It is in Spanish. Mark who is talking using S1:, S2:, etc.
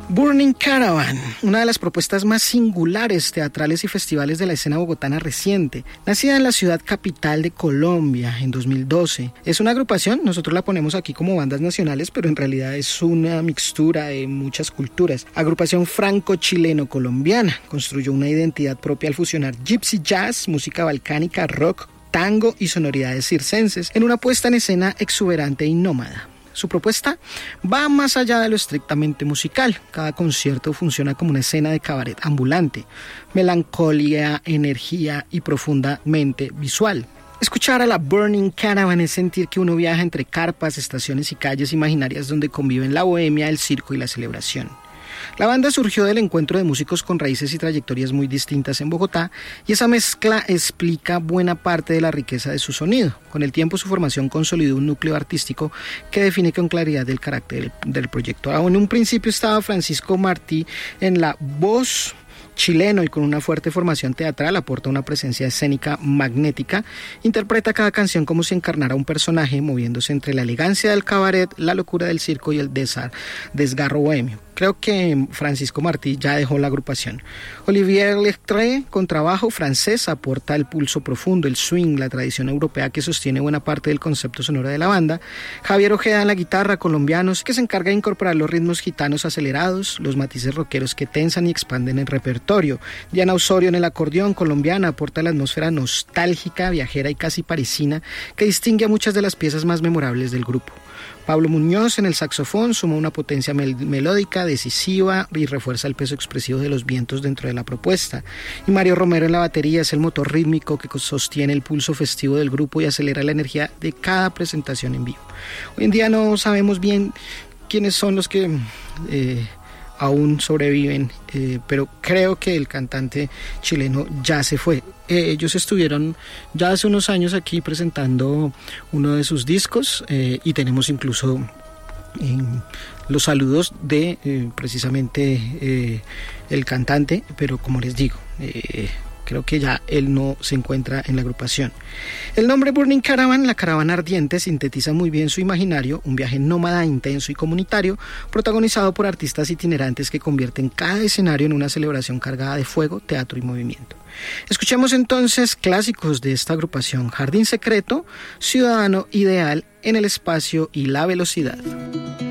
S1: Burning Caravan, una de las propuestas más singulares teatrales y festivales de la escena bogotana reciente, nacida en la ciudad capital de Colombia en 2012. Es una agrupación, nosotros la ponemos aquí como bandas nacionales, pero en realidad es una mixtura de muchas culturas. Agrupación franco-chileno-colombiana, construyó una identidad propia al fusionar gypsy jazz, música balcánica, rock, tango y sonoridades circenses en una puesta en escena exuberante y nómada. Su propuesta va más allá de lo estrictamente musical. Cada concierto funciona como una escena de cabaret ambulante, melancolía, energía y profundamente visual. Escuchar a la Burning Caravan es sentir que uno viaja entre carpas, estaciones y calles imaginarias donde conviven la bohemia, el circo y la celebración. La banda surgió del encuentro de músicos con raíces y trayectorias muy distintas en Bogotá, y esa mezcla explica buena parte de la riqueza de su sonido. Con el tiempo su formación consolidó un núcleo artístico que define con claridad el carácter del proyecto. En un principio estaba Francisco Martí en la voz, chileno y con una fuerte formación teatral, aporta una presencia escénica magnética, interpreta cada canción como si encarnara un personaje, moviéndose entre la elegancia del cabaret, la locura del circo y el desgarro bohemio. Creo que Francisco Martí ya dejó la agrupación. Olivier Lectre, contrabajo francés, aporta el pulso profundo, el swing, la tradición europea que sostiene buena parte del concepto sonoro de la banda. Javier Ojeda en la guitarra, colombianos, que se encarga de incorporar los ritmos gitanos acelerados, los matices rockeros que tensan y expanden el repertorio. Diana Osorio en el acordeón, colombiana, aporta la atmósfera nostálgica, viajera y casi parisina que distingue a muchas de las piezas más memorables del grupo. Pablo Muñoz en el saxofón suma una potencia melódica, decisiva y refuerza el peso expresivo de los vientos dentro de la propuesta. Y Mario Romero en la batería es el motor rítmico que sostiene el pulso festivo del grupo y acelera la energía de cada presentación en vivo. Hoy en día no sabemos bien quiénes son los que aún sobreviven, pero creo que el cantante chileno ya se fue. Ellos estuvieron ya hace unos años aquí presentando uno de sus discos y tenemos incluso los saludos de precisamente el cantante, pero como les digo, creo que ya él no se encuentra en la agrupación. El nombre Burning Caravan, la caravana ardiente, sintetiza muy bien su imaginario, un viaje nómada, intenso y comunitario, protagonizado por artistas itinerantes que convierten cada escenario en una celebración cargada de fuego, teatro y movimiento. Escuchemos entonces clásicos de esta agrupación: Jardín Secreto, Ciudadano Ideal, En el Espacio y La Velocidad.